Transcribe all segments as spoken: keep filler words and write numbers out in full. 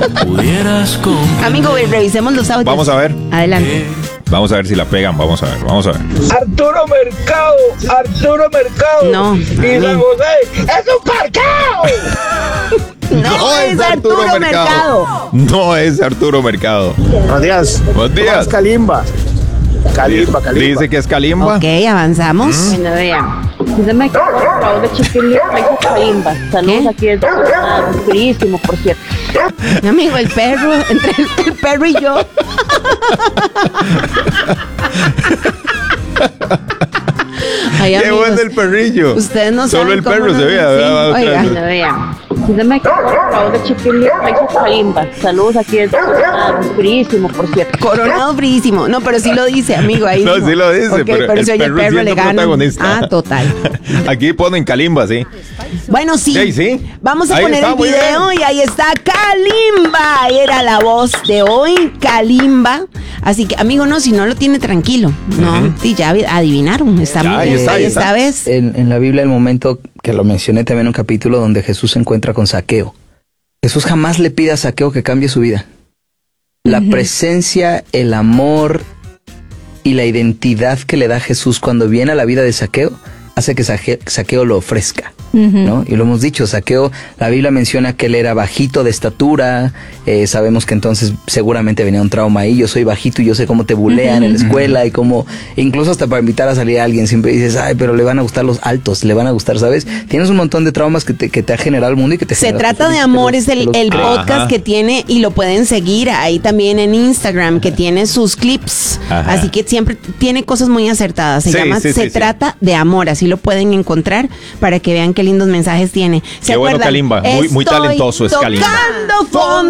Amigo, revisemos los audios. Vamos a ver. Adelante. Vamos a ver si la pegan, vamos a ver, vamos a ver. Arturo Mercado, Arturo Mercado. No. Y San José, ¡es un parqueo! No, no es, es Arturo, Arturo Mercado. Mercado. No es Arturo Mercado. Buenos días. Buenos días. Es Kalimba. Kalimba, Kalimba. Dice que es Kalimba. Ok, avanzamos. ¿Mm? Bueno, vean. Dígame que por de Chiquilín, Kalimba. Saludos aquí desde ah, fríísimo, por cierto. Mi amigo, el perro, entre el, el perro y yo. Ay, qué bueno el perrillo. Ustedes no Solo saben el perro no, se ve. Sí, bueno, vean. Dígame que por de Chiquilín, Kalimba. Saludos aquí desde ah, fríísimo, por cierto. Coronado fríísimo. No, pero sí lo dice, amigo. Ahí no, mismo. sí lo dice, okay, pero, pero el, si oye perro el perro le gana. Protagonista. Ah, total. Aquí ponen Kalimba, sí. Bueno, sí. Sí, sí. Vamos a ahí poner está, el video y ahí está Kalimba. Era la voz de hoy, Kalimba. Así que, amigo, no, si no lo tiene tranquilo. No, uh-huh. sí, ya adivinaron. Está ya, muy ahí está, ahí esta vez. En, en la Biblia, el momento que lo mencioné también en un capítulo donde Jesús se encuentra con Zaqueo. Jesús jamás le pide a Zaqueo que cambie su vida. La uh-huh. presencia, el amor y la identidad que le da Jesús cuando viene a la vida de Zaqueo hace que Zaqueo lo ofrezca, uh-huh. ¿no? Y lo hemos dicho, Zaqueo, la Biblia menciona que él era bajito de estatura, eh, sabemos que entonces seguramente venía un trauma ahí, yo soy bajito y yo sé cómo te bulean uh-huh. en la escuela y cómo, incluso hasta para invitar a salir a alguien, siempre dices, ay, pero le van a gustar los altos, le van a gustar, ¿sabes? Tienes un montón de traumas que te, que te ha generado el mundo y que te Se trata de amor, es el, el podcast Ajá. que tiene y lo pueden seguir ahí también en Instagram, que tiene sus clips, Ajá. así que siempre tiene cosas muy acertadas, se sí, llama sí, Se sí, trata sí. de amor, así lo pueden encontrar para que vean qué lindos mensajes tiene. ¿Se qué acuerdan? Bueno Kalimba, muy, muy talentoso es Kalimba. Tocando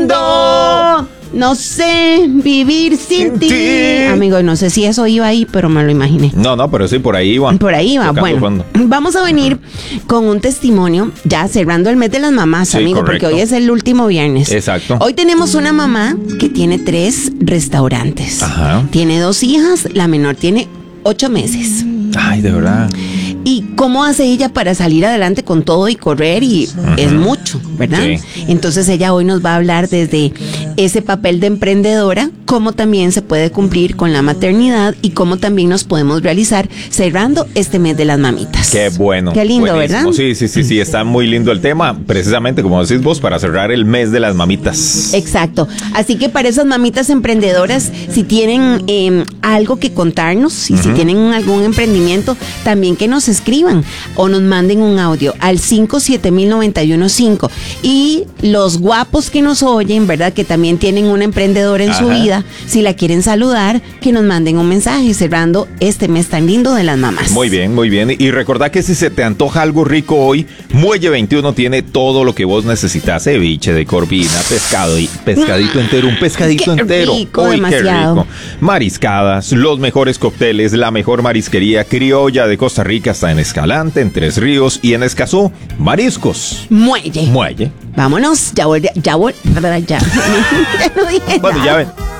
fondo, no sé vivir sin, sin ti. ti. Amigo, no sé si eso iba ahí, pero me lo imaginé. No, no, pero sí, por ahí va. Por ahí va, bueno. Fondo. Vamos a venir con un testimonio, ya cerrando el mes de las mamás, sí, amigo, correcto. Porque hoy es el último viernes. Exacto. Hoy tenemos una mamá que tiene tres restaurantes. Ajá. Tiene dos hijas, la menor tiene ocho meses. Ay, de verdad. ¿Y cómo hace ella para salir adelante con todo y correr? Y uh-huh. es mucho, ¿verdad? Sí. Entonces ella hoy nos va a hablar desde ese papel de emprendedora, cómo también se puede cumplir con la maternidad y cómo también nos podemos realizar cerrando este mes de las mamitas. Qué bueno. Qué lindo, buenísimo. ¿Verdad? Sí, sí, sí, sí, está muy lindo el tema, precisamente como decís vos, para cerrar el mes de las mamitas. Exacto. Así que para esas mamitas emprendedoras, si tienen eh, algo que contarnos, y uh-huh. si tienen algún emprendimiento, también que nos escriban o nos manden un audio al cinco siete mil noventa y uno cinco. Y los guapos que nos oyen, ¿verdad? Que también tienen una emprendedora en Ajá. su vida, si la quieren saludar, que nos manden un mensaje cerrando este mes tan lindo de las mamás. Muy bien, muy bien. Y recordá que si se te antoja algo rico hoy, Muelle veintiuno tiene todo lo que vos necesitas. Ceviche de corvina, pescado y pescadito entero, un pescadito qué entero. Rico, Uy, demasiado. Qué rico. Mariscadas, los mejores cócteles, la mejor marisquería criolla de Costa Rica está en Escalante, en Tres Ríos y en Escazú. Mariscos. Muelle. Muelle. Vámonos, ya volví, ya volví, ya. ya no dije bueno, nada. ya ven.